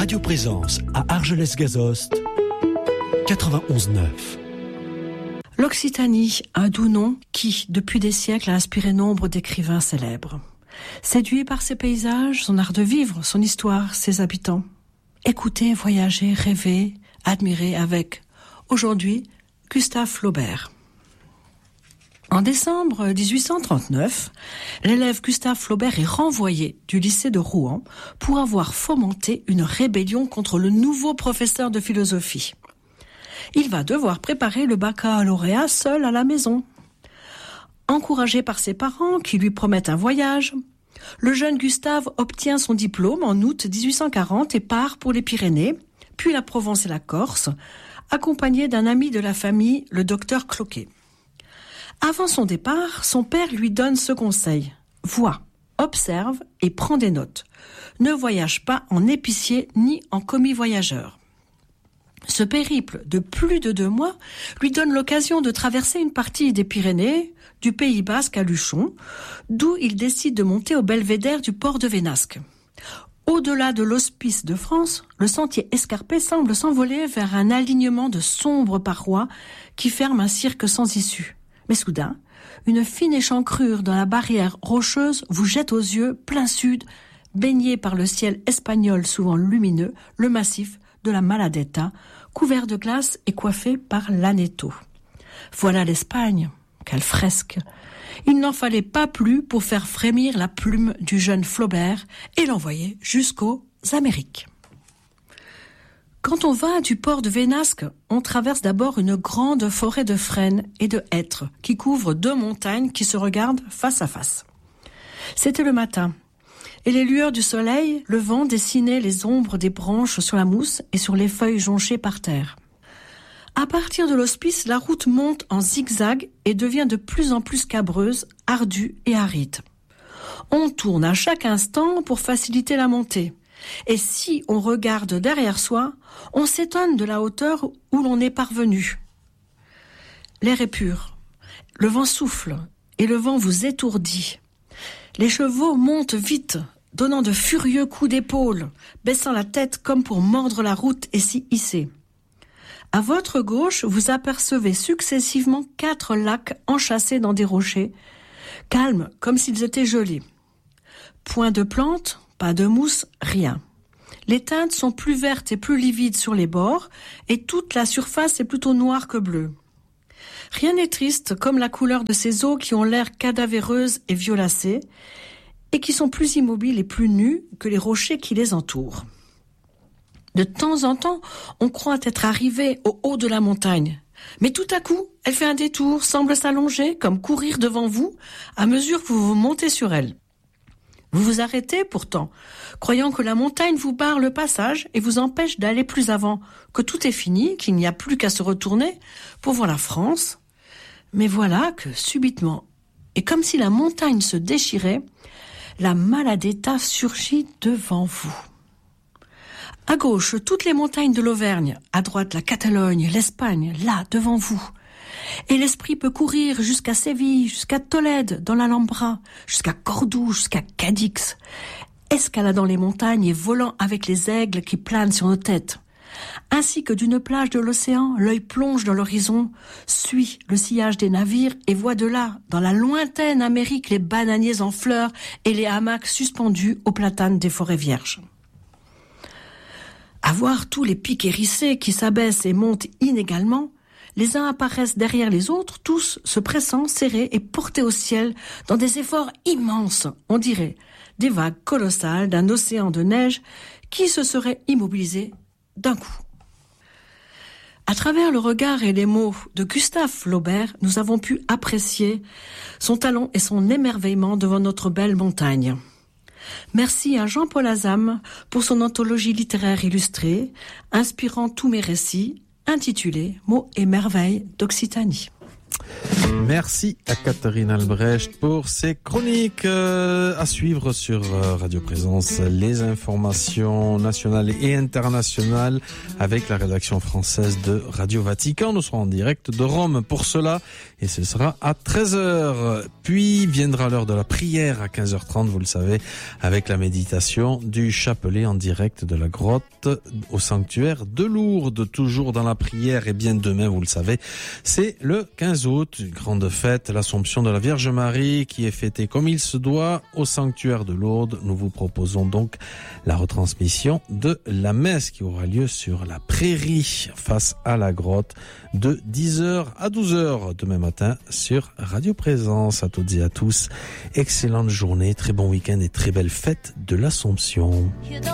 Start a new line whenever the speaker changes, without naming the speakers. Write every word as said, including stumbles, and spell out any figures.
Radio Présence à Argelès-Gazost, quatre-vingt-onze neuf.
L'Occitanie, un doux nom qui, depuis des siècles, a inspiré nombre d'écrivains célèbres. Séduit par ses paysages, son art de vivre, son histoire, ses habitants. Écoutez, voyager, rêver, admirer avec, aujourd'hui, Gustave Flaubert. En décembre dix-huit cent trente-neuf, l'élève Gustave Flaubert est renvoyé du lycée de Rouen pour avoir fomenté une rébellion contre le nouveau professeur de philosophie. Il va devoir préparer le baccalauréat seul à la maison. Encouragé par ses parents qui lui promettent un voyage, le jeune Gustave obtient son diplôme en août dix-huit cent quarante et part pour les Pyrénées, puis la Provence et la Corse, accompagné d'un ami de la famille, le docteur Cloquet. Avant son départ, son père lui donne ce conseil. Vois, observe et prends des notes. Ne voyage pas en épicier ni en commis voyageur. Ce périple de plus de deux mois lui donne l'occasion de traverser une partie des Pyrénées, du Pays Basque à Luchon, d'où il décide de monter au belvédère du port de Vénasque. Au-delà de l'hospice de France, le sentier escarpé semble s'envoler vers un alignement de sombres parois qui ferment un cirque sans issue. Mais soudain, une fine échancrure dans la barrière rocheuse vous jette aux yeux, plein sud, baigné par le ciel espagnol souvent lumineux, le massif de la Maladeta, couvert de glace et coiffé par l'Aneto. Voilà l'Espagne, quelle fresque! Il n'en fallait pas plus pour faire frémir la plume du jeune Flaubert et l'envoyer jusqu'aux Amériques. Quand on va du port de Vénasque, on traverse d'abord une grande forêt de frênes et de hêtres qui couvre deux montagnes qui se regardent face à face. C'était le matin. Et les lueurs du soleil, le vent dessinait les ombres des branches sur la mousse et sur les feuilles jonchées par terre. À partir de l'hospice, la route monte en zigzag et devient de plus en plus cabreuse, ardue et aride. On tourne à chaque instant pour faciliter la montée. Et si on regarde derrière soi, on s'étonne de la hauteur où l'on est parvenu. L'air est pur, le vent souffle et le vent vous étourdit. Les chevaux montent vite, donnant de furieux coups d'épaule, baissant la tête comme pour mordre la route et s'y hisser. À votre gauche, vous apercevez successivement quatre lacs enchâssés dans des rochers, calmes comme s'ils étaient gelés. Point de plantes, pas de mousse, rien. Les teintes sont plus vertes et plus livides sur les bords, et toute la surface est plutôt noire que bleue. Rien n'est triste comme la couleur de ces eaux qui ont l'air cadavéreuses et violacées, et qui sont plus immobiles et plus nues que les rochers qui les entourent. De temps en temps, on croit être arrivé au haut de la montagne. Mais tout à coup, elle fait un détour, semble s'allonger, comme courir devant vous, à mesure que vous vous montez sur elle. Vous vous arrêtez pourtant, croyant que la montagne vous barre le passage et vous empêche d'aller plus avant, que tout est fini, qu'il n'y a plus qu'à se retourner pour voir la France. Mais voilà que, subitement, et comme si la montagne se déchirait, la Maladeta surgit devant vous. À gauche, toutes les montagnes de l'Auvergne, à droite la Catalogne, l'Espagne, là, devant vous. Et l'esprit peut courir jusqu'à Séville, jusqu'à Tolède, dans l'Alhambra, jusqu'à Cordoue, jusqu'à Cadix, escaladant les montagnes et volant avec les aigles qui planent sur nos têtes. Ainsi que d'une plage de l'océan, l'œil plonge dans l'horizon, suit le sillage des navires et voit de là, dans la lointaine Amérique, les bananiers en fleurs et les hamacs suspendus aux platanes des forêts vierges. À voir tous les pics hérissés qui s'abaissent et montent inégalement, les uns apparaissent derrière les autres, tous se pressant, serrés et portés au ciel dans des efforts immenses, on dirait, des vagues colossales d'un océan de neige qui se serait immobilisé d'un coup. À travers le regard et les mots de Gustave Flaubert, nous avons pu apprécier son talent et son émerveillement devant notre belle montagne. Merci à Jean-Paul Azam pour son anthologie littéraire illustrée, inspirant tous mes récits, intitulé Mots et merveilles d'Occitanie.
Merci à Catherine Albrecht pour ces chroniques. Euh, à suivre sur euh, Radio Présence, les informations nationales et internationales avec la rédaction française de Radio Vatican. Nous serons en direct de Rome pour cela et ce sera à treize heures. Puis viendra l'heure de la prière à quinze heures trente, vous le savez, avec la méditation du chapelet en direct de la grotte au sanctuaire de Lourdes. Toujours dans la prière et bien demain, vous le savez, c'est le quinze août, une grande fête, l'Assomption de la Vierge Marie qui est fêtée comme il se doit au sanctuaire de Lourdes. Nous vous proposons donc la retransmission de la messe qui aura lieu sur la prairie face à la grotte de dix heures à douze heures demain matin sur Radio Présence. À toutes et à tous, excellente journée, très bon week-end et très belle fête de l'Assomption.